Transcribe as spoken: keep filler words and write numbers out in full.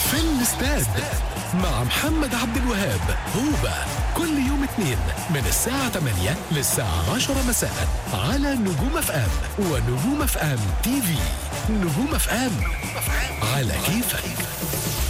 في الاستاد مع محمد عبد الوهاب هوبا كل يوم اثنين من الساعة ثمانية للساعة عشرة مساء على نجوم اف ام ونجوم اف ام تي في. نجوم اف ام على كيفك.